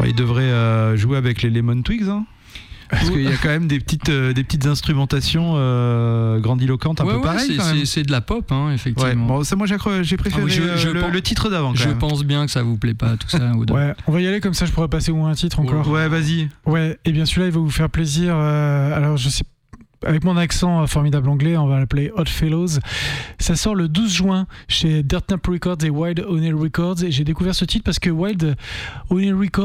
Il devrait jouer avec les Lemon Twigs, hein. Parce qu'il y a quand même des petites instrumentations grandiloquentes un peu pareilles. C'est de la pop, hein, effectivement. Ouais, bon, ça, moi j'ai préféré le titre d'avant. Je pense bien que ça vous plaît pas tout ça. Ouais, on va y aller comme ça, je pourrais passer au moins un titre encore. Ouais, vas-y. Ouais, et bien celui-là il va vous faire plaisir. Alors je sais, avec mon accent formidable anglais, on va l'appeler Odd Fellows. Ça sort le 12 juin chez Dirt Nap Records et Wild O'Neill Records. Et j'ai découvert ce titre parce que Wild O'Neill Records